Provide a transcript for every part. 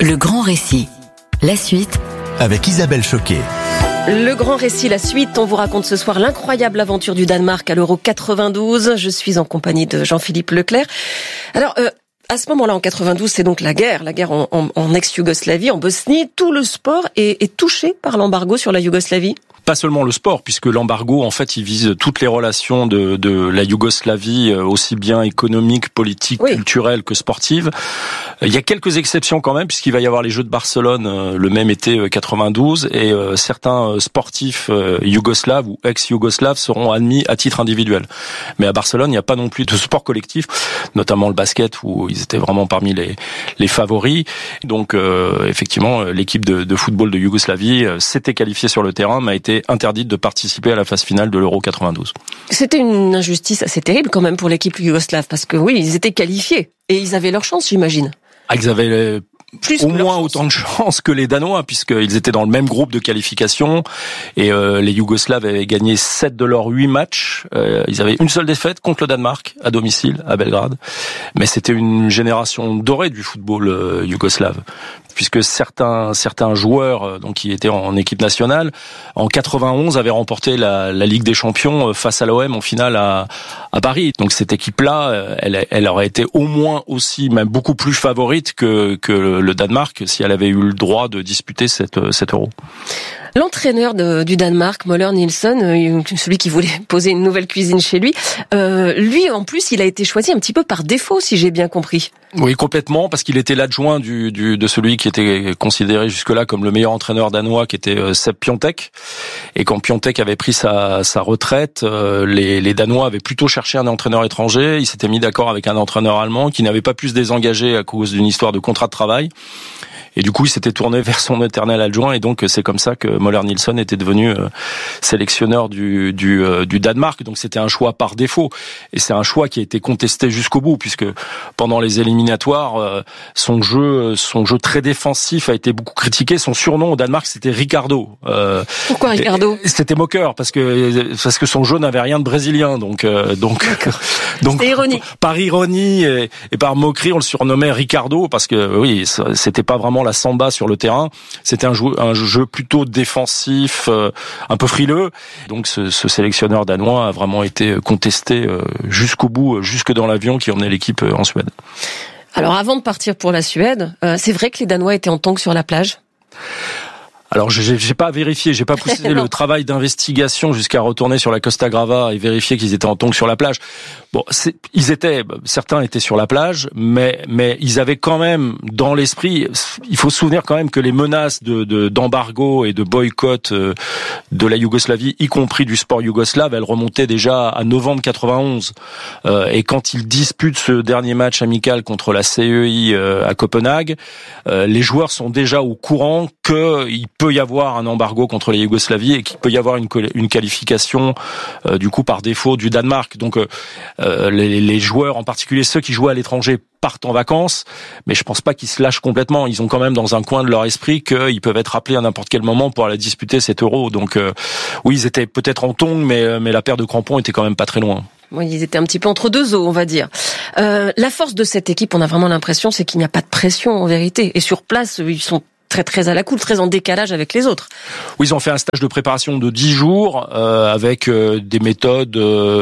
Le grand récit. La suite avec Isabelle Choquet. Le grand récit, la suite, on vous raconte ce soir l'incroyable aventure du Danemark à l'Euro 92. Je suis en compagnie de Jean-Philippe Leclerc. Alors, à ce moment-là, en 92, c'est donc la guerre en ex-Yougoslavie, en Bosnie. Tout le sport est touché par l'embargo sur la Yougoslavie. Pas seulement le sport, puisque l'embargo, en fait, il vise toutes les relations de la Yougoslavie, aussi bien économiques, politiques, culturelles que sportives. Il y a quelques exceptions quand même, puisqu'il va y avoir les Jeux de Barcelone le même été 92, et certains sportifs yougoslaves ou ex-yougoslaves seront admis à titre individuel. Mais à Barcelone, il n'y a pas non plus de sport collectif, notamment le basket, où ils étaient vraiment parmi les favoris. Donc, effectivement, l'équipe de football de Yougoslavie s'était qualifiée sur le terrain, mais a été interdite de participer à la phase finale de l'Euro 92. C'était une injustice assez terrible quand même pour l'équipe yougoslave, parce que oui, ils étaient qualifiés et ils avaient leur chance, j'imagine. Ah, ils avaient au moins autant de chance que les Danois, puisqu'ils étaient dans le même groupe de qualification, et les Yougoslaves avaient gagné 7 de leurs 8 matchs. Ils avaient une seule défaite contre le Danemark, à domicile, à Belgrade. Mais c'était une génération dorée du football yougoslave, puisque certains joueurs donc qui étaient en équipe nationale, en 91 avaient remporté la Ligue des Champions face à l'OM en finale à Paris. Donc cette équipe-là, elle aurait été au moins aussi, même beaucoup plus favorite que le Danemark si elle avait eu le droit de disputer cet Euro. L'entraîneur du Danemark, Møller Nielsen, celui qui voulait poser une nouvelle cuisine chez lui, lui en plus, il a été choisi un petit peu par défaut, si j'ai bien compris. Oui, complètement, parce qu'il était l'adjoint de celui qui était considéré jusque-là comme le meilleur entraîneur danois, qui était Sepp Piontek. Et quand Piontek avait pris sa retraite, les Danois avaient plutôt cherché un entraîneur étranger. Ils s'étaient mis d'accord avec un entraîneur allemand qui n'avait pas pu se désengager à cause d'une histoire de contrat de travail. Et du coup, il s'était tourné vers son éternel adjoint, et donc c'est comme ça que Møller Nielsen était devenu sélectionneur du Danemark. Donc c'était un choix par défaut, et c'est un choix qui a été contesté jusqu'au bout, puisque pendant les éliminatoires, son jeu très défensif a été beaucoup critiqué. Son surnom au Danemark, c'était Ricardo. Pourquoi Ricardo ? C'était moqueur, parce que son jeu n'avait rien de brésilien, donc c'était ironique. Par ironie et par moquerie, on le surnommait Ricardo, parce que oui, c'était pas vraiment la samba sur le terrain, c'était un jeu plutôt défensif, un peu frileux. Donc ce sélectionneur danois a vraiment été contesté jusqu'au bout, jusque dans l'avion qui emmenait l'équipe en Suède. Alors avant de partir pour la Suède, c'est vrai que les Danois étaient en tongs sur la plage ? Alors j'ai pas vérifié, j'ai pas poussé le travail d'investigation jusqu'à retourner sur la Costa Brava et vérifier qu'ils étaient en tongs sur la plage. Bon, certains étaient sur la plage, mais ils avaient quand même dans l'esprit. Il faut se souvenir quand même que les menaces d'embargo et de boycott de la Yougoslavie, y compris du sport yougoslave, elles remontaient déjà à novembre 91. Et quand ils disputent ce dernier match amical contre la CEI à Copenhague, les joueurs sont déjà au courant qu'il peut y avoir un embargo contre la Yougoslavie et qu'il peut y avoir une qualification du coup par défaut du Danemark. Donc les joueurs, en particulier ceux qui jouaient à l'étranger, partent en vacances, mais je pense pas qu'ils se lâchent complètement. Ils ont quand même dans un coin de leur esprit qu'ils peuvent être appelés à n'importe quel moment pour aller disputer cet Euro. Donc oui, ils étaient peut-être en tongs, mais la paire de crampons était quand même pas très loin. Oui, ils étaient un petit peu entre deux eaux, on va dire. La force de cette équipe, on a vraiment l'impression, c'est qu'il n'y a pas de pression en vérité. Et sur place, ils sont très à la cool, très en décalage avec les autres. Oui, ils ont fait un stage de préparation de 10 jours avec des méthodes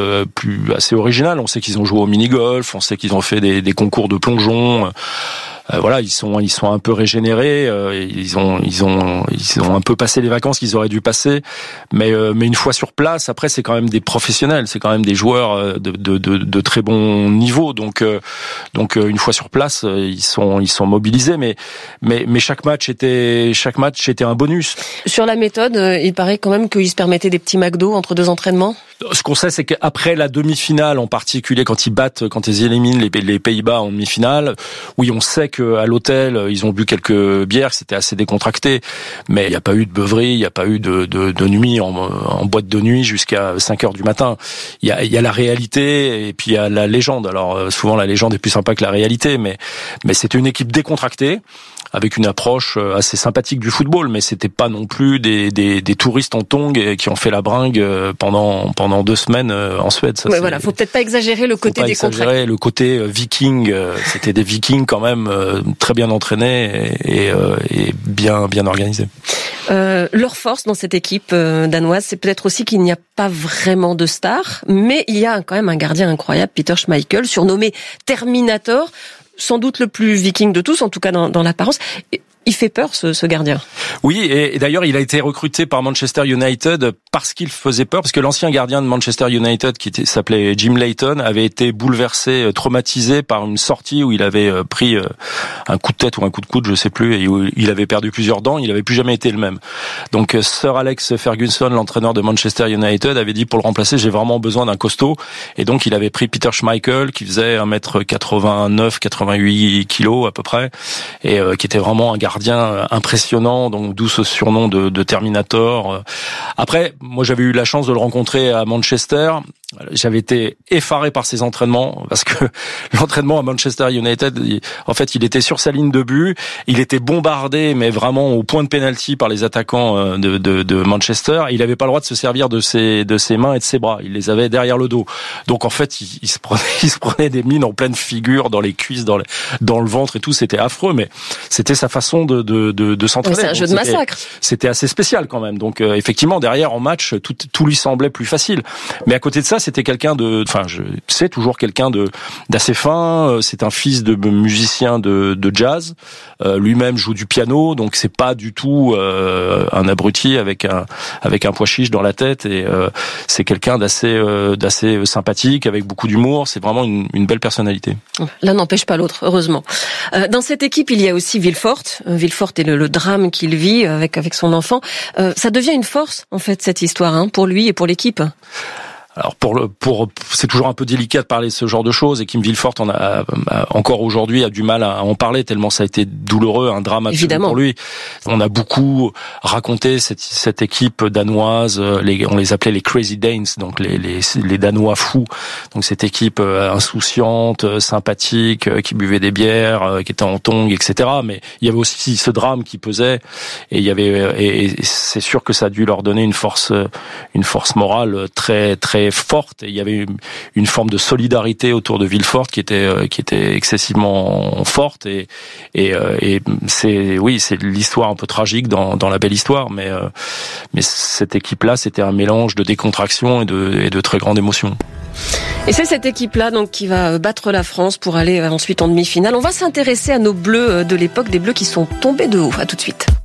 assez originales. On sait qu'ils ont joué au mini-golf, on sait qu'ils ont fait des concours de plongeon. Voilà, ils sont un peu régénérés, ils ont un peu passé les vacances qu'ils auraient dû passer, mais une fois sur place, après c'est quand même des professionnels, c'est quand même des joueurs de très bon niveau, donc une fois sur place, ils sont mobilisés, mais chaque match était un bonus. Sur la méthode, il paraît quand même qu'ils se permettaient des petits McDo entre deux entraînements. Ce qu'on sait, c'est qu'après la demi-finale, en particulier quand ils éliminent les Pays-Bas en demi-finale, oui, on sait qu'à l'hôtel, ils ont bu quelques bières, c'était assez décontracté, mais il n'y a pas eu de beuverie, il n'y a pas eu de nuit en boîte de nuit jusqu'à 5h du matin. Il y a la réalité et puis il y a la légende. Alors souvent la légende est plus sympa que la réalité, mais c'était une équipe décontractée, avec une approche assez sympathique du football, mais c'était pas non plus des touristes en tongs qui ont fait la bringue pendant 2 semaines en Suède. Ça, ouais, voilà, faut peut-être pas exagérer le côté décontracté. Le côté viking, c'était des vikings quand même très bien entraîné et bien organisé. Leur force dans cette équipe danoise, c'est peut-être aussi qu'il n'y a pas vraiment de star, mais il y a quand même un gardien incroyable, Peter Schmeichel, surnommé Terminator, sans doute le plus viking de tous, en tout cas dans l'apparence. Il fait peur, ce gardien. Oui, et d'ailleurs, il a été recruté par Manchester United parce qu'il faisait peur, parce que l'ancien gardien de Manchester United, s'appelait Jim Leighton, avait été bouleversé, traumatisé par une sortie où il avait pris un coup de tête ou un coup de coude, je sais plus, et où il avait perdu plusieurs dents, il n'avait plus jamais été le même. Donc Sir Alex Ferguson, l'entraîneur de Manchester United, avait dit pour le remplacer, j'ai vraiment besoin d'un costaud, et donc il avait pris Peter Schmeichel, qui faisait 1m89, 88 kilos à peu près, et qui était vraiment un gardien impressionnant, donc d'où ce surnom de Terminator. Après, moi j'avais eu la chance de le rencontrer à Manchester. J'avais été effaré par ses entraînements, parce que l'entraînement à Manchester United, en fait, il était sur sa ligne de but, il était bombardé, mais vraiment au point de pénalty par les attaquants de Manchester. Il n'avait pas le droit de se servir de ses mains et de ses bras. Il les avait derrière le dos. Donc en fait, il se prenait des mines en pleine figure, dans les cuisses, dans le ventre et tout. C'était affreux, mais c'était sa façon de s'entraîner. C'est un jeu de massacre. C'était assez spécial quand même. Donc effectivement, derrière en match, tout lui semblait plus facile. Mais à côté de ça, c'était quelqu'un c'est toujours quelqu'un d'assez fin. C'est un fils de musicien de jazz. Lui-même joue du piano, donc c'est pas du tout un abruti avec un pois chiche dans la tête. Et c'est quelqu'un d'assez sympathique, avec beaucoup d'humour. C'est vraiment une belle personnalité. L'un n'empêche pas l'autre, heureusement. Dans cette équipe, il y a aussi Vilfort. Vilfort et le drame qu'il vit avec son enfant. Ça devient une force, en fait, cette histoire, pour lui et pour l'équipe. Alors c'est toujours un peu délicat de parler de ce genre de choses, et Kim Vilfort encore aujourd'hui a du mal à en parler tellement ça a été douloureux, un drame absolu pour lui. On a beaucoup raconté cette équipe danoise, on les appelait les Crazy Danes, donc les Danois fous. Donc cette équipe insouciante, sympathique, qui buvait des bières, qui était en tongs, etc. Mais il y avait aussi ce drame qui pesait, et c'est sûr que ça a dû leur donner une force morale très très forte, et il y avait une forme de solidarité autour de Vilfort qui était excessivement forte, et c'est l'histoire un peu tragique dans la belle histoire, mais cette équipe-là, c'était un mélange de décontraction et de très grande émotion. Et c'est cette équipe-là donc qui va battre la France pour aller ensuite en demi-finale. On va s'intéresser à nos Bleus de l'époque, des Bleus qui sont tombés de haut. À tout de suite.